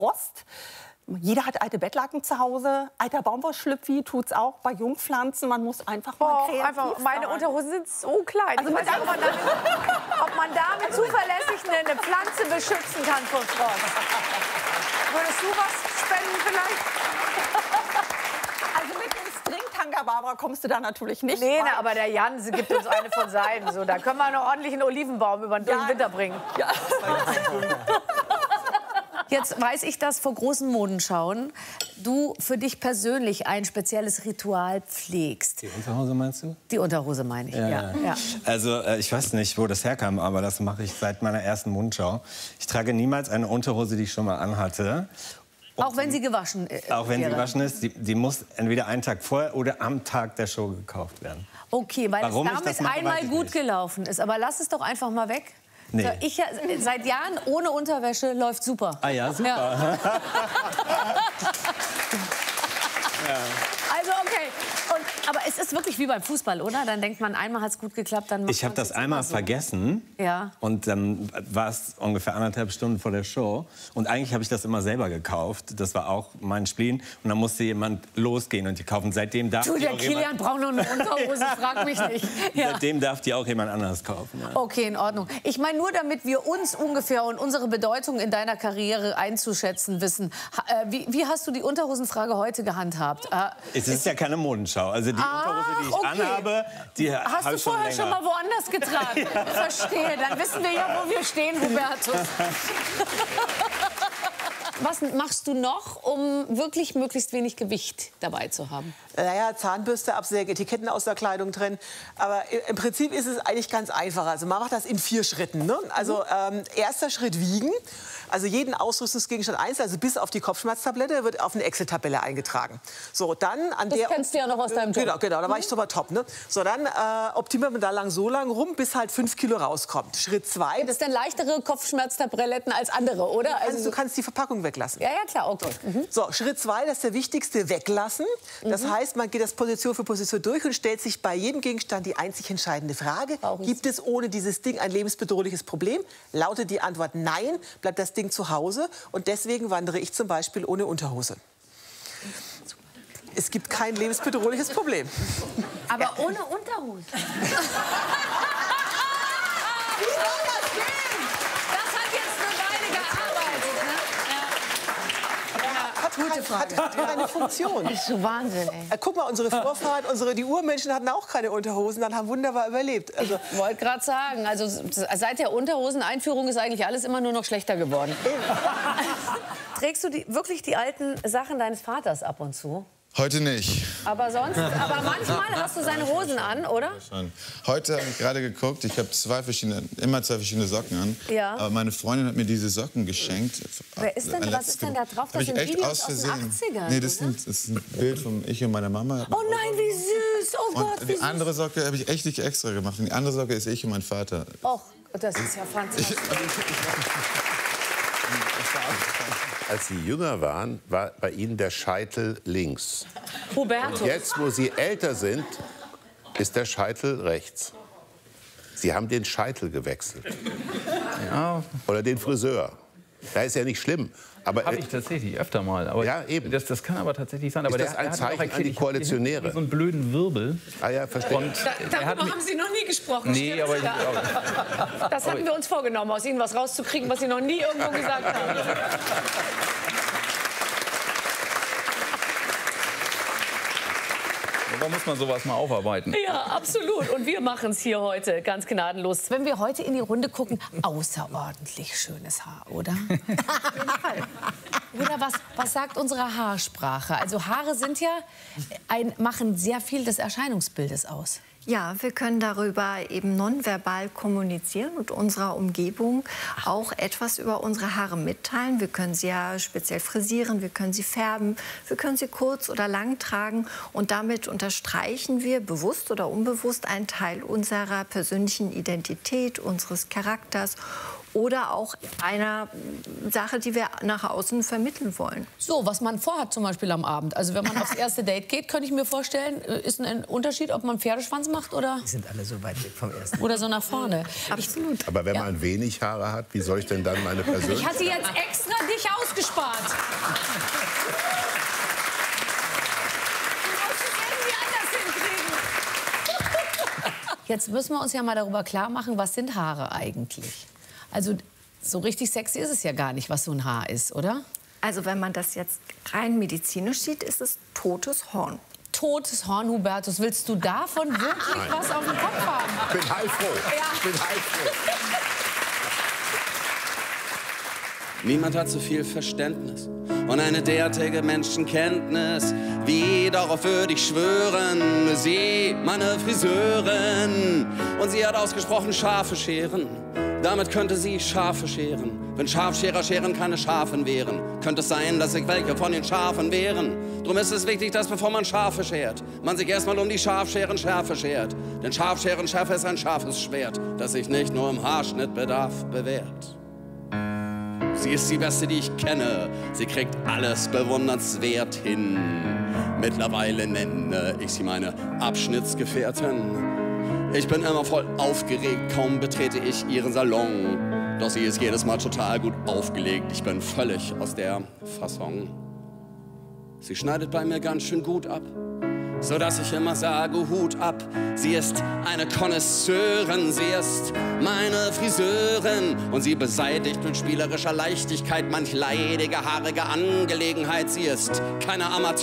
Rost. Jeder hat alte Bettlaken zu Hause, alter Baumwollschlüpfi tut's auch bei Jungpflanzen. Man muss einfach mal kreativ sein. Meine Unterhosen sind so klein. Also ob man damit zuverlässig eine Pflanze beschützen kann vor Frost. Würdest du was spenden vielleicht? Also mit dem Stringtanga, Barbara, kommst du da natürlich nicht. Nee, na, aber der Jan gibt uns eine von seinen. So, da können wir noch ordentlich einen Olivenbaum über den Winter bringen. Ja. Jetzt weiß ich, dass vor großen Modenschauen du für dich persönlich ein spezielles Ritual pflegst. Die Unterhose meinst du? Die Unterhose meine ich, ja. Also ich weiß nicht, wo das herkam, aber das mache ich seit meiner ersten Modenschau. Ich trage niemals eine Unterhose, die ich schon mal anhatte. Auch wenn sie gewaschen Auch wenn sie gewaschen ist, die muss entweder einen Tag vorher oder am Tag der Show gekauft werden. Okay, weil Warum es ich damit das mache, einmal weiß ich gut nicht. gelaufen ist. Aber lass es doch einfach mal weg. Nee. So, seit Jahren ohne Unterwäsche läuft super. Ah ja, super. Ja. Also okay. Aber es ist wirklich wie beim Fußball, oder? Dann denkt man, einmal hat es gut geklappt, dann macht Ich habe das einmal vergessen. Ja. Und dann war es ungefähr 1,5 Stunden vor der Show. Und eigentlich habe ich das immer selber gekauft. Das war auch mein Spleen. Und dann musste jemand losgehen und die kaufen. Seitdem darf Du, der Kilian braucht noch eine Unterhose, frag mich nicht. Ja. Seitdem darf die auch jemand anders kaufen. Ja. Okay, in Ordnung. Ich meine, nur damit wir uns ungefähr und unsere Bedeutung in deiner Karriere einzuschätzen wissen. Wie hast du die Unterhosenfrage heute gehandhabt? Es ist ja keine Modenschau. Also die Unterhose, die ich anhabe, die hast habe du ich schon vorher länger. schon mal woanders getragen? Ja. Verstehe. Dann wissen wir ja, wo wir stehen, Hubertus. Was machst du noch, um wirklich möglichst wenig Gewicht dabei zu haben? Naja, Zahnbürste absägen, Etiketten aus der Kleidung trennen. Aber im Prinzip ist es eigentlich ganz einfach. Also man macht das in 4 Schritten. Ne? Also erster Schritt wiegen. Also jeden Ausrüstungsgegenstand einzeln, also bis auf die Kopfschmerztablette, wird auf eine Excel-Tabelle eingetragen. So, dann an das kennst du ja noch aus deinem Job. Genau, da war ich super top. Ne? So, dann optimiert man da so lang rum, bis halt 5 Kilo rauskommt. Schritt 2. Das sind leichtere Kopfschmerztabletten als andere, oder? Du kannst die Verpackung weglassen. Ja, klar, okay. So, Schritt 2, das ist der wichtigste, weglassen. Das heißt, man geht das Position für Position durch und stellt sich bei jedem Gegenstand die einzig entscheidende Frage. Gibt es ohne dieses Ding ein lebensbedrohliches Problem? Lautet die Antwort nein, bleibt das Ding zu Hause. Und deswegen wandere ich zum Beispiel ohne Unterhose. Es gibt kein lebensbedrohliches Problem. Aber ohne Unterhose? Hat keine Funktion. Das ist so Wahnsinn, ey. Guck mal, unsere Vorfahren, die Urmenschen hatten auch keine Unterhosen, dann haben wunderbar überlebt. Also, ich wollte gerade sagen, also seit der Unterhoseneinführung ist eigentlich alles immer nur noch schlechter geworden. Trägst du wirklich die alten Sachen deines Vaters ab und zu? Heute nicht. Aber manchmal hast du seine Hosen an, oder? Schon. Heute habe ich gerade geguckt, ich habe immer zwei verschiedene Socken an. Ja. Aber meine Freundin hat mir diese Socken geschenkt. Was ist denn da drauf? Das sind Videos aus den 80ern, Nee, das ist ein Bild von ich und meiner Mama. Oh nein, wie süß! Oh Gott, wie süß! Die andere Socke habe ich echt nicht extra gemacht. Und die andere Socke ist ich und mein Vater. Och, das ist ja fantastisch. Als Sie jünger waren, war bei Ihnen der Scheitel links. Hubertus. Und jetzt, wo Sie älter sind, ist der Scheitel rechts. Sie haben den Scheitel gewechselt. Ja. Oder den Friseur. Da ist ja nicht schlimm. Aber habe ich tatsächlich öfter mal. Aber ja, eben. Das kann aber tatsächlich sein. Aber ist das ein Zeichen an die Koalitionäre? So einen blöden Wirbel. Ah ja, verstehe. Und darüber haben Sie noch nie gesprochen. Nee, aber das hatten wir uns vorgenommen, aus Ihnen was rauszukriegen, was Sie noch nie irgendwo gesagt haben. Da muss man sowas mal aufarbeiten. Ja, absolut. Und wir machen es hier heute ganz gnadenlos. Wenn wir heute in die Runde gucken, außerordentlich schönes Haar, oder? Oder was sagt unsere Haarsprache? Also Haare sind ja machen sehr viel des Erscheinungsbildes aus. Ja, wir können darüber eben nonverbal kommunizieren und unserer Umgebung auch etwas über unsere Haare mitteilen. Wir können sie ja speziell frisieren, wir können sie färben, wir können sie kurz oder lang tragen und damit unterstreichen wir bewusst oder unbewusst einen Teil unserer persönlichen Identität, unseres Charakters oder auch einer Sache, die wir nach außen vermitteln wollen. So, was man vorhat zum Beispiel am Abend. Also wenn man aufs erste Date geht, könnte ich mir vorstellen, ist ein Unterschied, ob man Pferdeschwanz macht oder... Die sind alle so weit weg vom ersten. Oder so nach vorne. Absolut. Aber wenn man wenig Haare hat, wie soll ich denn dann meine Persönlichkeit... Ich hatte jetzt extra dich ausgespart. Jetzt müssen wir uns ja mal darüber klar machen, was sind Haare eigentlich? Also so richtig sexy ist es ja gar nicht, was so ein Haar ist, oder? Also wenn man das jetzt rein medizinisch sieht, ist es totes Horn. Totes Horn, Hubertus. Willst du davon wirklich was auf dem Kopf haben? Ich bin heilfroh. Ja. Ich bin heilfroh. Niemand hat so viel Verständnis und eine derartige Menschenkenntnis wie, darauf würde ich schwören, sie, meine Friseurin. Und sie hat ausgesprochen scharfe Scheren, damit könnte sie Schafe scheren. Wenn Schafscherer scheren keine Schafen wären, könnte es sein, dass sich welche von den Schafen wären. Drum ist es wichtig, dass bevor man Schafe schert, man sich erstmal um die Schafscherenschärfe schert. Denn Schafscherenschärfe ist ein scharfes Schwert, das sich nicht nur im Haarschnittbedarf bewährt. Sie ist die Beste, die ich kenne. Sie kriegt alles bewundernswert hin. Mittlerweile nenne ich sie meine Abschnittsgefährtin. Ich bin immer voll aufgeregt, kaum betrete ich ihren Salon. Doch sie ist jedes Mal total gut aufgelegt. Ich bin völlig aus der Fassung. Sie schneidet bei mir ganz schön gut ab, sodass ich immer sage, Hut ab. Sie ist eine Connoisseurin, sie ist meine Friseurin. Und sie beseitigt mit spielerischer Leichtigkeit manch leidige, haarige Angelegenheit. Sie ist keine Amateur.